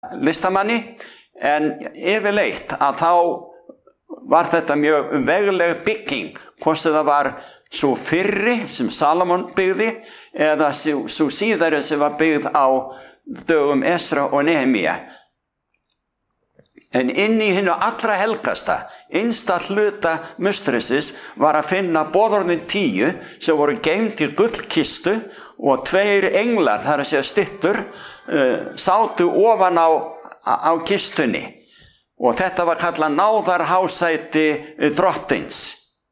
listamanni, en yfirleitt að þá var þetta mjög vegleg bygging, hvort sem það var sú fyrri sem Salomon byggði eða sú síðari sem var byggð á dögum Esra og Nehemía. En inn í hinu allra helgasta, innsta hluta mustrisins var að finna boðorðin 10 sem voru geymd í gullkistu og 2 englar, það er að segja styttur, sátu ofan á kistunni. Og þetta var kallað náðarhásæti drottins.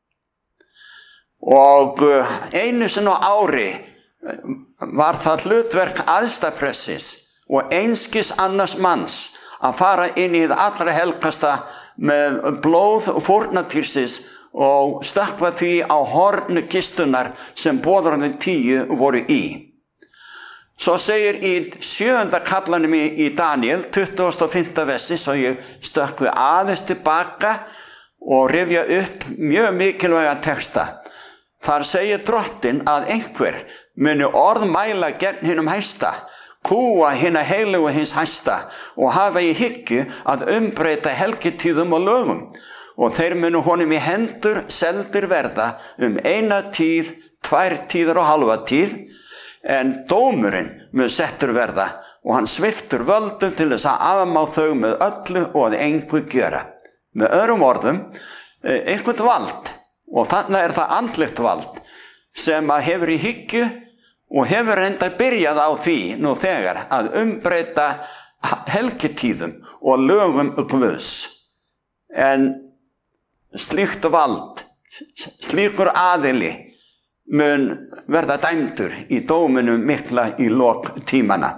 Og einu sinni á ári var það hlutverk æðstaprestsins og einskis annars manns að fara inn í það allra helgasta með blóð fórnartýrsins og stökkva því á horn kistunar sem boðorðin 10 voru í. Svo segir í 7. kaflanum í Daniel, 25. versi, svo ég stökkvi aðeins tilbaka og rifja upp mjög mikilvæga texta. Þar segir drottinn að einhver muni orðmæla gegn hinum hæsta, kúa hina heilugu hins hæsta og hafa í hyggju að umbreyta helgitíðum og lögum. Og þeir munu honum í hendur seldir verða 1 tíð, 2 tíðar og hálfa tíð, en dómurinn mun settur verða og hann sviptur völdum til þess að afmá þau með öllu og að engu gjöra. Með öðrum orðum, einhvert vald, og þannig er það andlegt vald, sem að hefur í hyggju og hefur enda byrjað á því nú þegar að umbreyta helgitíðum og lögum Guðs. En slíkt vald, slíkur aðili mun verða dæmdur í dóminum mikla í lok tímana.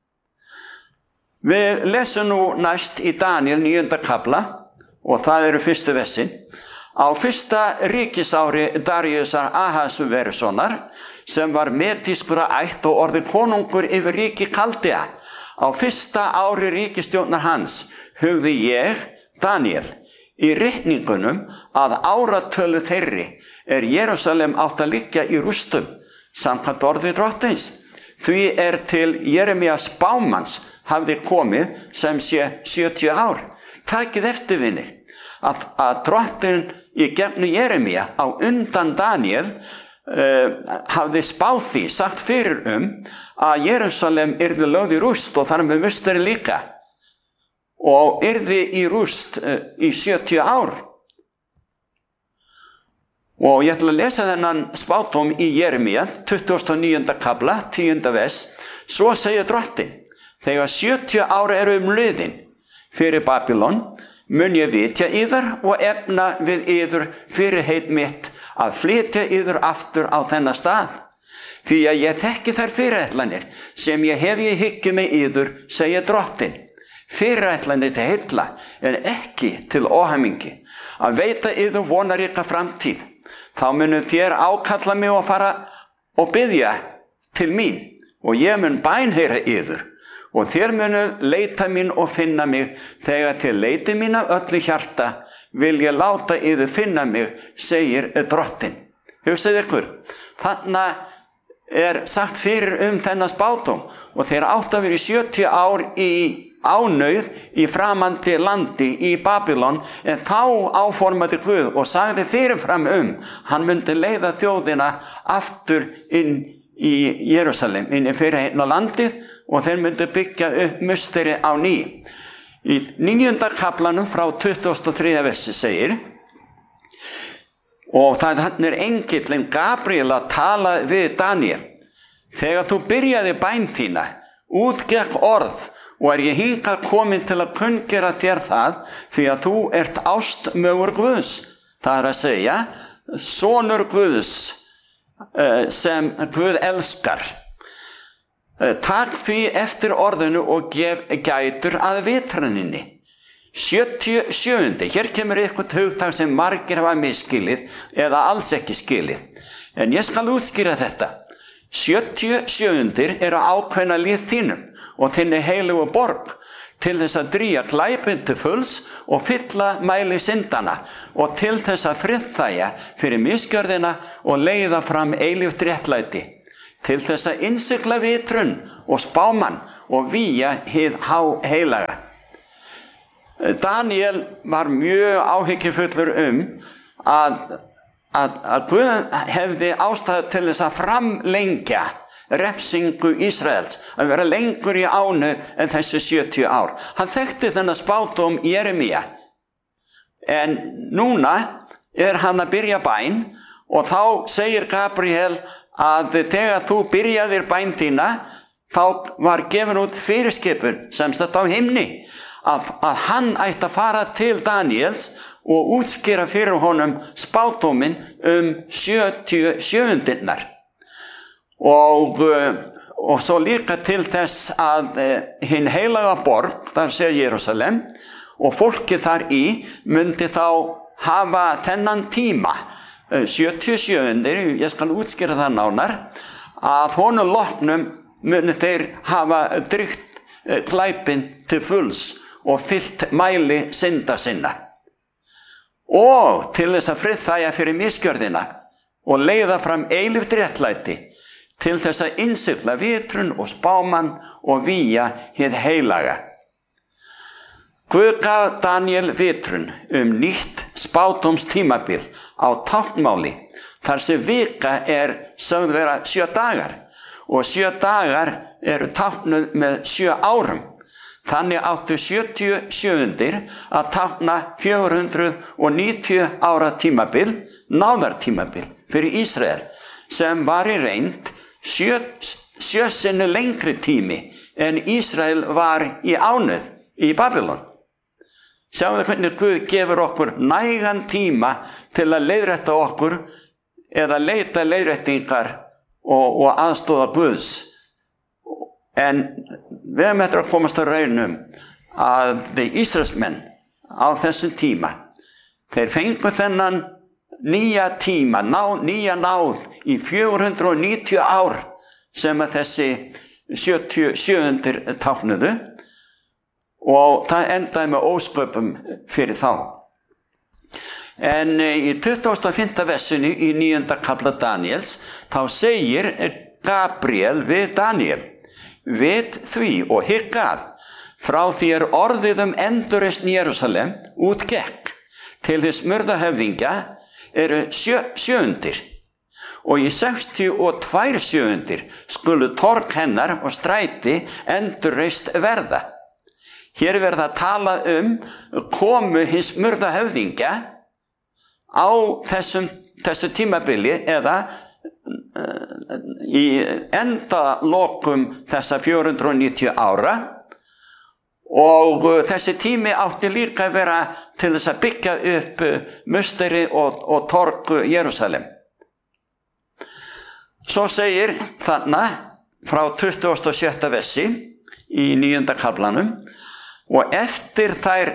Við lesum nú næst í Daniel 9. kafla og það eru fyrstu versin. Á fyrsta ríkisári Daríusar Ahasverusonar, sem var medískur að ætt og orðið konungur yfir ríki Kaldea, á fyrsta ári ríkisstjórnar hans hugði ég, Daniel, í ritningunum að áratölu þeirri Jerúsalem átt að liggja í rústum, samkvæmt orði drottins. Því til Jeremías spámanns hafði komið sem sé 70 ár. Takið eftir, vinir, að drottinn í gefnu Jeremía á undan Daniel hafði spáð því, sagt fyrir að Jerúsalem yrði lögð í rúst og þar með musteri líka og yrði í rúst í 70 ár. Og ég ætla að lesa þennan spádóm í Jeremía 29. kafla, 10. vers. Svo segir drottinn: þegar 70 ár eru liðin fyrir Babylon, mun ég vitja yður og efna við yður fyrirheit mitt að flytja yður aftur á þennan stað. Því að ég þekki þær fyrirætlanir sem ég hef í hyggju með yður, segir drottinn. Fyrirætlanir til heilla en ekki til óhamingi, að veita yður vonaríka framtíð. Þá munu þér ákalla mig og fara og biðja til mín og ég mun bænheyra yður. Og þér munu leita mín og finna mig, þegar þér leiti mín af öllu hjarta, vil ég láta yður finna mig, segir drottinn. Hugsið ykkur, þannig er sagt fyrir þennan spádóm og þeir áttu að vera í 70 ár í ánauð í framandi landi í Babylon, en þá áformaði Guð og sagði fyrirfram hann myndi leiða þjóðina aftur inn í Jerúsalem, inn í fyrirheitna landið, og þeir myndu byggja upp musteri á ný. Í 9. kaflanum frá 23. versi segir, og þannig engillinn Gabriel að tala við Daniel: þegar þú byrjaði bæn þína, útgekk orð, og ég hingað komin til að kunngera þér það, því að þú ert ástmögur Guðs, það er að segja, sonur Guðs, sem Guð elskar. Takk því eftir orðinu og gef gætur að vitranninni. 77. Hér kemur eitthvað hugtak sem margir hafa misskilið eða alls ekki skilið, en ég skal útskýra þetta. 77 eru ákveðna lið þínum og þinni heilugu borg til þess að drýja glæpinn til fulls og fylla mæli syndana og til þess að friðþægja fyrir misgjörðina og leiða fram eilíft réttlæti. til þess að innsigla vitrun og spámann og vígja hið heilaga. Daniel var mjög áhyggjufullur að Guð hefði ástæðu til þess að framlengja refsingu Ísraels, að vera lengur í ánu en þessi 70 ár. Hann þekkti þennan spádóm Jeremía, en núna hann að byrja bæn og þá segir Gabriel að þegar þú byrjaðir bæn þína, þá var gefin út fyrirskipun sem sagt á himni að hann ætti að fara til Daniels og útskýra fyrir honum spádóminn 70 sjöundirnar. Og svo líka til þess að hinn heilaga borg, þar segir Jerúsalem, og fólkið þar í myndi þá hafa þennan tíma, 77, ég skal útskýra það nánar, að honum loknum muni þeir hafa drygt glæpinn til fulls og fyllt mæli synda sinna. Og til þess að friðþægja fyrir misgjörðina og leiða fram eilíft réttlæti, til þess að innsigla vitrun og spámann og vígja hið heilaga. Guð gaf Daniel vitrun nýtt spádómstímabil á táknmáli, þar sem vika sögð vera 7 dagar og 7 dagar eru táknuð með 7 árum. Þannig áttu 70 sjöundir að tákna 490 ára tímabil, náðartímabil fyrir Ísrael, sem var í reynd 7 sinni lengri tími en Ísrael var í ánauð í Babylon. Sjáum þið hvernig Guð gefur okkur nægan tíma til að leiðrétta okkur eða leita leiðréttingar og aðstoða Guðs. En við höfum eftir að komast að raunum að Ísraelsmenn á þessum tíma, þeir fengu þennan nýja tíma, nýja náð í 490 ár sem að þessi 70 sjöundir táknuðu, og það endaði með ósköpum fyrir þá. En í 25. versinu í 9. kafla Daniels þá segir Gabriel við Daniel: Vit því og hygg að frá því orðið endurreisn Jerúsalem útgekk til þess smurðahöfðingja eru 7 sjöundir, og í 62 sjöundir skulu torg hennar og stræti endurreist verða. Hér verða að tala komu hins smurðahöfðingja á þessu tímabili eða í endalokum þessa 490 ára, og þessi tími átti líka að vera til þess að byggja upp musteri og torg Jerúsalem. Svo segir þarna frá 26. versi í 9. kaflanum: og eftir þær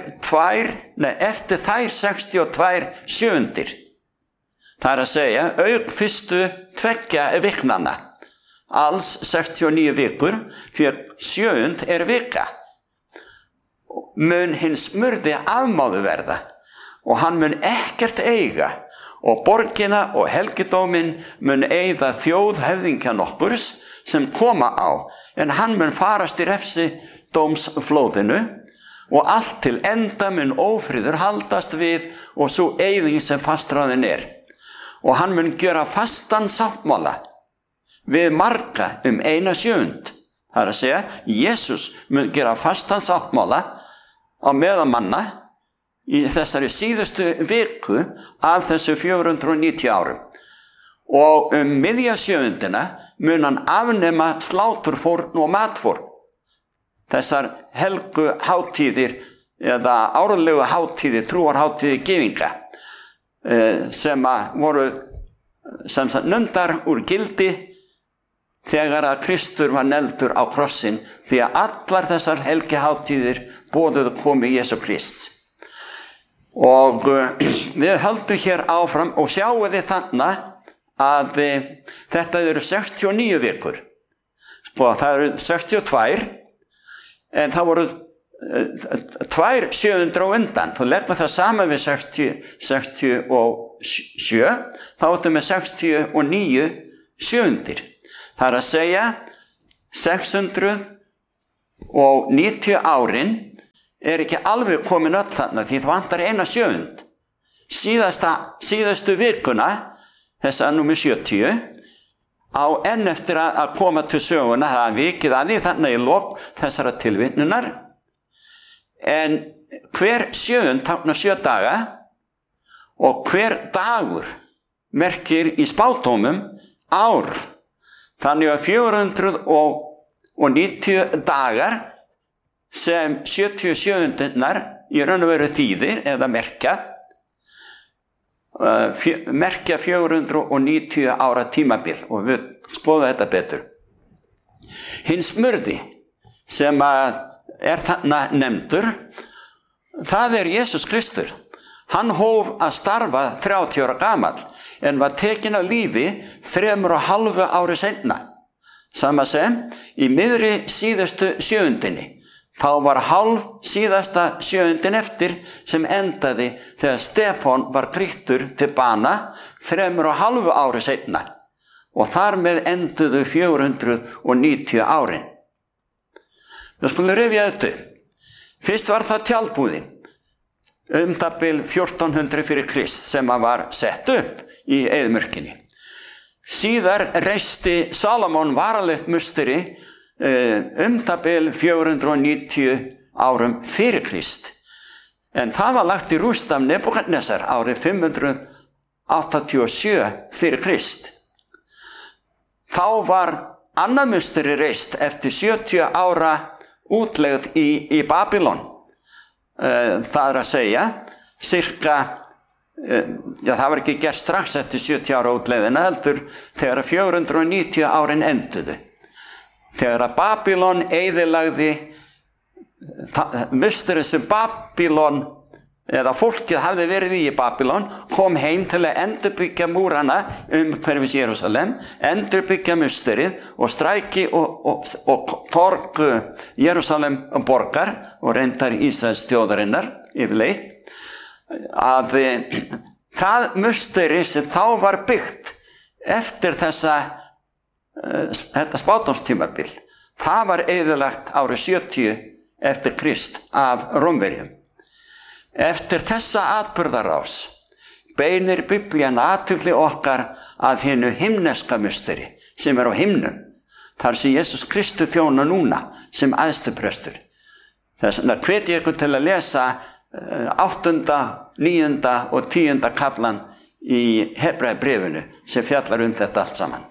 62 sjöundir, það að segja auk fyrstu 2 viknanna, alls 69 vikur, fyrir 7 vika, mun hins smurði afmáðu verða, og hann mun ekkert eiga, og borgina og helgidóminn mun eyða þjóðhöfðingja nokkurs sem koma á, en hann mun farast í refsidómsflóðinu, og allt til enda mun ófriður haldast við og svo eyðing sem fastráðin og hann mun gjöra fastan sáttmála við marga 1 sjöund. Það að segja, Jesús mun gera fastan sáttmála á meðal manna í þessari síðustu viku af þessu 490 árum, og miðja sjöundina mun hann afnema sláturfórn og matfórn, þessar helgu hátíðir eða árlegu hátíðir, trúarhátíðir gyðinga, sem voru sem nefndar úr gildi þegar að Kristur var negldur á krossin, því að allar þessar helgihátíðir boðuðu komu Jesú Krists. Og við höldum hér áfram og sjáum þið þannig að þetta eru 69 vikur. Það eru 62, en það voru 2 sjöundir á undan. Þú leggur það saman við 67, þá áttu með 69 sjöundir. Það að segja 690 árin ekki alveg komin öll þarna því það vantar eina sjöund. Síðastu vikuna, þessa númer 70, á enn eftir að koma til söguna, það er vikið að því þarna í lok þessara tilvitnunar. En hver sjöund táknar 7 daga og hver dagur merkir í spádómum ár. Þannig að 490 dagar sem 77-nar í raun og veru þýðir eða merkja 490 ára tímabil og við skoðum þetta betur. Hinn smurði sem er þarna nefndur, það er Jesús Kristur. Hann hóf að starfa 30 ára gamall en var tekinn af lífi 3,5 ári seinna. Sama sem í miðri síðustu sjöundinni. Þá var hálf síðasta sjöundin eftir sem endaði þegar Stefán var grýttur til bana 3,5 ári seinna og þar með enduðu 490 árin. Við skulum rifja þetta. Fyrst var það tjaldbúðin, það bil 1400 fyrir Krist sem var sett upp í eyðimörkinni. Síðar reisti Salomon varalegt musteri það bil 490 árum fyrir Krist. En það var lagt í rúst af Nebúkadnesar árið 587 fyrir Krist. Þá var annað musteri reist eftir 70 ára útlegð í Babylon. Það er að segja, það var ekki gert strax eftir 70 ára útlegðina, heldur þegar 490 árin enduðu. Þegar að Babylon eyðilagði musterið sem Babylon eða fólkið hafði verið í Babylon kom heim til að endurbyggja múrana umhverfis Jerúsalem, endurbyggja musterið og stræki og torg Jerúsalem borgar og reyndar Ísraels þjóðarinnar yfirleitt, að það musteri sem þá var byggt eftir þetta spádómstímabil, það var eyðilagt árið 70 eftir Krist af Rómverjum. Eftir þessa atburðarás beinir Biblían athygli okkar að hinu himneska musteri sem er á himnum, þar sem Jesús Kristur þjónar núna sem æðstiprestur. Þess vegna hvet ég ykkur til að lesa 8., 9. og 10. kaflan í Hebreabréfinu sem fjallar þetta allt saman.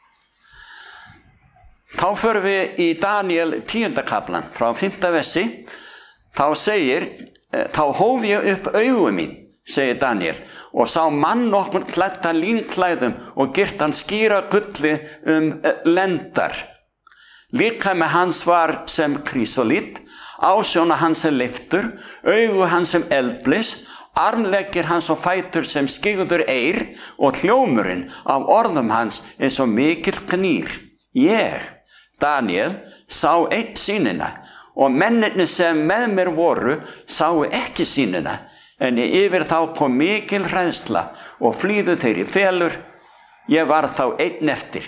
Þá förum við í Daniel 10. kaflan frá 5. versi. Þá segir, þá hóf ég upp augu mín, segir Daniel, og sá mann nokkurn klæddan línklæðum og girtan skíra gulli lendar. Líkami hans var sem krísolít, ásjóna hans sem leiftur, augu hans sem eldblis, armleggir hans og fætur sem skyggður eir og hljómurinn af orðum hans eins og mikill gnýr. Ég, Daniel, sá einn sýnina og mennirnir sem með mér voru sáu ekki sýnina, en yfir þá kom mikil hræðsla og flýðu þeir í felur. Ég var þá einn eftir.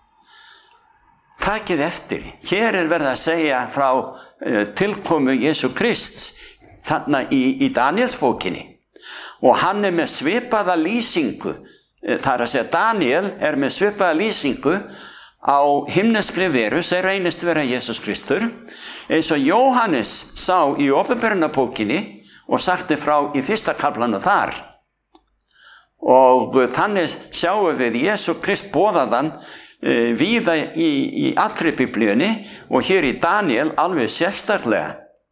Takið eftir, hér er verið að segja frá tilkomu Jesú Krists þarna í Danielsbókinni og hann er með svipaða lýsingu. Það er að segja Daniel er með svipaða lýsingu á himneskri veru sem reynist vera Jesús Kristur, eins og Jóhannes sá í Opinberunarbókinni og sagti frá í 1. kaflanum þar. Og þannig sjáum við Jesú Krist boðaðan víða í allri Biblíunni og hér í Daniel alveg sérstaklega.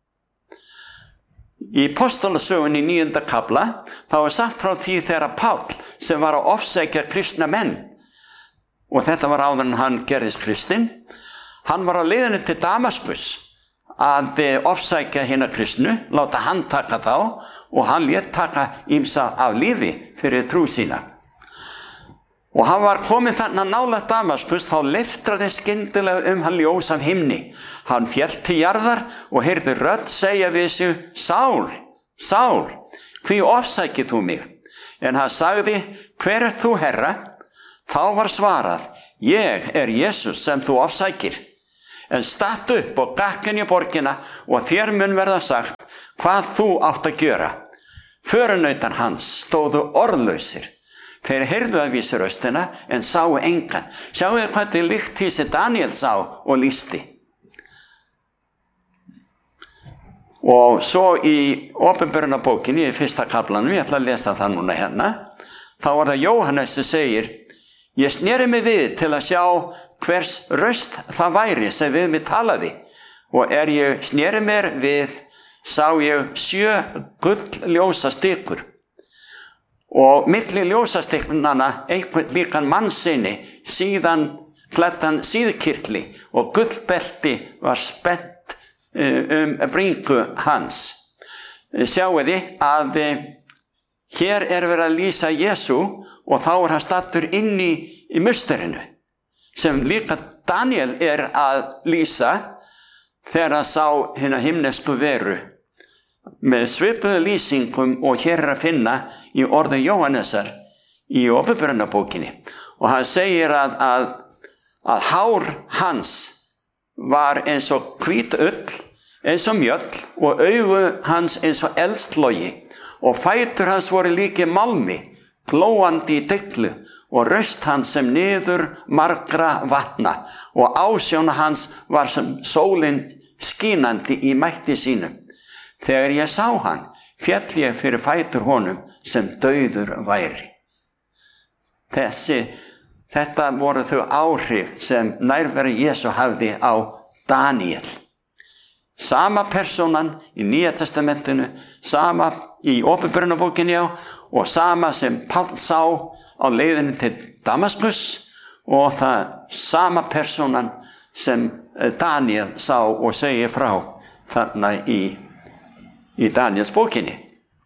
Í Postulasögunni 9. kafla þá er sagt frá því þegar Páll sem var að ofsækja kristna menn, og þetta var áður en hann gerðist kristinn, hann var á leiðinni til Damaskus að ofsækja hina kristnu, láta hann taka þá, og hann lét taka ýmsa af lífi fyrir trú sína. Og hann var kominn þarna nálægt Damaskus, þá leiftraði skyndilega hann ljós af himni. Hann féll til jarðar og heyrði rödd segja við sig, Sál, Sál, hví ofsækir þú mig? En hann sagði, hver er þú, Herra? Þá var svarað, ég Jesus sem þú ofsækir. En statt upp og gakk inn í borgina og þér mun verða sagt hvað þú átt að gjöra. Förunautar hans stóðu orðlausir. Þeir heyrðu að vísu röstina en sáu engan. Sjáu þið hvað þið líkt því sem Daniel sá og lýsti. Og svo í Opinberunarbókinni í 1. kaflanum, ég ætla að lesa það núna hérna, þá var það Jóhannes sem segir: ég sneri mig við til að sjá hvers röst það væri sem við mig talaði, og ég sneri mér við, sá ég 7 gullljósastikur, og milli ljósastiknanna einhvern líkan mannssyni, síðan klæddan síðkirtli, og gullbelti var spennt bringu hans. Sjáiði að hér verið að lýsa Jesú, og þá hann stattur inn í musterinu, sem líka Daniel að lýsa þegar hann sá hina himnesku veru, með svipuðu lýsingum og hér að finna í orði Jóhannesar í Opinberunarbókinni. Og hann segir að hár hans var eins og hvít ull, eins og mjöll, og augu hans eins og eldslogi, og fætur hans voru líki málmi, glóandi í dyglu, og röst hans sem niður margra vatna, og ásjón hans var sem sólin skínandi í mætti sínum. Þegar ég sá hann, féll ég fyrir fætur honum sem dauður væri. Þetta voru þau áhrif sem nærveru Jesú hafði á Daniel. Sama persónan í Nýja testamentinu, sama í Opinberunarbókinni, og sama sem Páll sá á leiðinni til Damaskus, og það sama persónan sem Daniel sá og segir frá þarna í Daniels bókinni.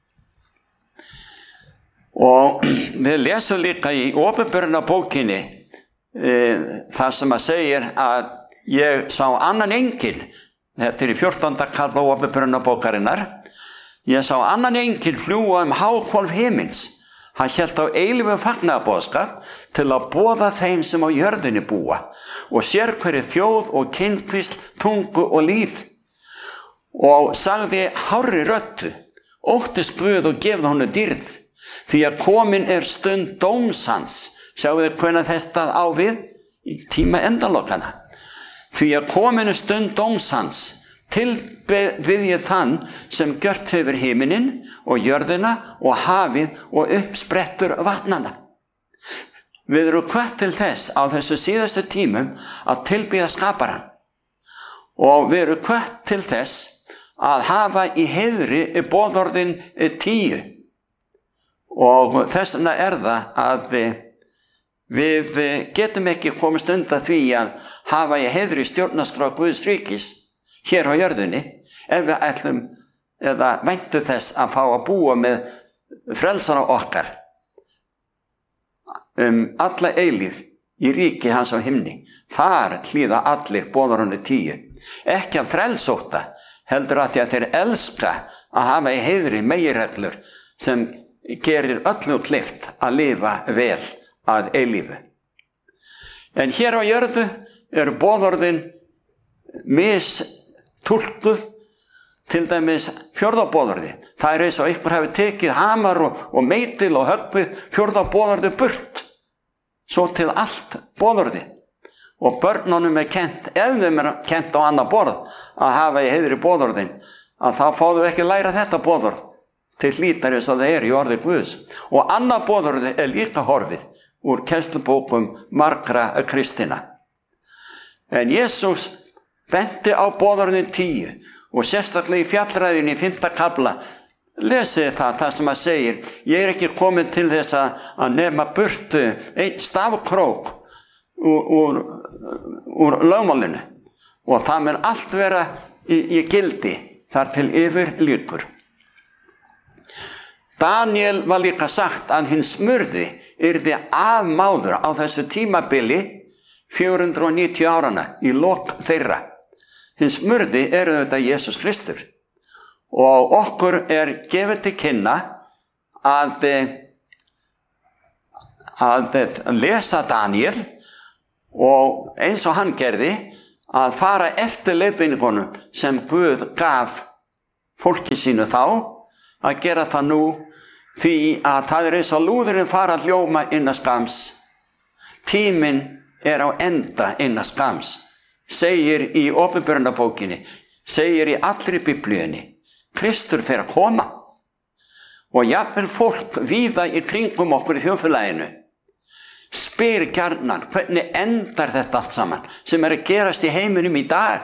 Og við lesum líka í Opinberunarbókinni það sem segir að ég sá annan engil, þetta í 14. kafla Opinberunarbókarinnar, ég sá annan engil fljúga háhvolf himins. Hann hélt á eilífum fagnaðarboðskap til að boða þeim sem á jörðinni búa, og sér hverju þjóð og kynskvísl, tungu og lýð, og sagði hárri röddu: óttist Guð og gefðu honum dýrð, því að komin stund dóms hans. Sjáu þið hvenær þetta á við? Í tíma endalokana. Því að komin stund dóms hans, tilbiðjið þann sem gjört hefur himinin og jörðina og hafið og uppsprettur vatnana. Við erum hvött til þess á þessu síðustu tímum að tilbiðja skaparann, og við erum hvött til þess að hafa í heiðri boðorðin 10, og þess vegna það að við getum ekki komist undan því að hafa í heiðri stjórnarskrá Guðs ríkis hér á jörðinni, ef við ætlum eða væntu þess að fá að búa með frelsara okkar alla eilífð í ríki hans á himni. Þar hlýða allir boðorðinu 10, ekki af frelsótta, heldur að því að þeir elska að hafa í heiðri meginreglur sem gerir öllum kleift að lifa vel að eilífu. En hér á jörðu eru boðorðin mistúlkuð, til dæmis 4. boðorði. Það eins og einhver hafi tekið hamar og meitil og höggvið 4. boðorði burt, svo til allt boðorði. Og börnunum kennt, ef þeim kennt á annað borð að hafa í heiðri boðorðin, að þá fáðu ekki læra þetta boðorð til hlítar eins og það í orði Guðs. Og annað boðorði líka horfið úr kennslubókum margra kristina. En Jesús benti á boðorðin 10, og sérstaklega í fjallræðinni í 5. kafla lesið það sem að segir: ég ekki komin til þess að nema burtu einn stafkrók úr lögmálinu, og það mun allt vera í gildi þar til yfir lýkur. Daniel var líka sagt að hinn smurði yrði afmáður á þessu tímabili 490 árana í lok þeirra. Hinn smurði þetta Jesus Kristur, og okkur gefið til kynna að lesa Daniel og eins og hann gerði að fara eftir leiðbeiningunum sem Guð gaf fólki sínu þá, að gera það nú, því að það eins og lúðurinn fara að hljóma innan skams. Tíminn á enda innan skams, segir í Åpenbarunarbókinni, segir í allri Biblíunni. Kristur fer að koma og jafnvel fólk víða í kringum okkur í þjóðfélaginu spyr gjarnan hvernig endar þetta allt saman sem að gerast í heiminum í dag.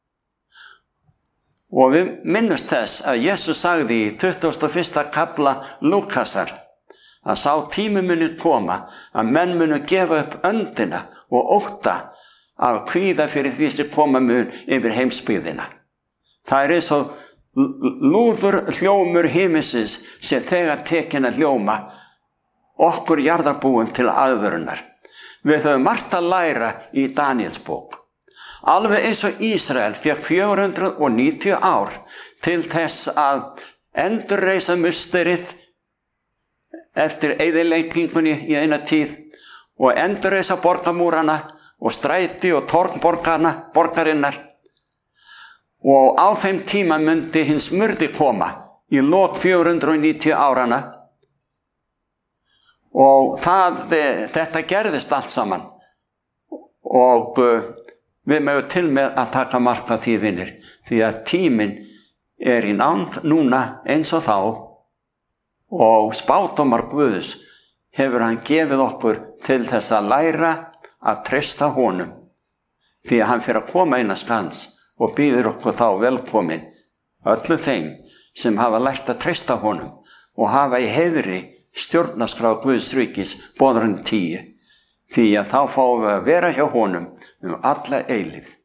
Og við minnumst þess að Jesús sagði í 21. kafla Lúkasar að sá tími muni koma að menn munu gefa upp öndina og ótta af kvíða fyrir því sem koma mun yfir heimsbyggðina. Það eins og lúður hljómur himinsins sem þegar tekin að hljóma okkur jarðarbúum til aðvörunar. Við höfum margt að læra í Daníelsbók. Alveg eins og Ísrael fékk 490 ár til þess að endurreisa musterið eftir eyðileggingunni í eina tíð og endurreisa borgarmúrana og stræti og torg borgarinnar. Og á þeim tíma myndi hins smurði koma í lok 490 árana og þetta gerðist allt saman og við mögum til með að taka mark á því, vinir, því að tíminn í nánd núna eins og þá og spádómar Guðs hefur hann gefið okkur til þess að læra að treysta honum því að hann fer að koma innan skans og býður okkur þá velkomin öllu þeim sem hafa lært að treysta honum og hafa í heiðri stjórnarskrá Guðs ríkis boðorðin 10, því að þá fáum við að vera hjá honum alla eilífð.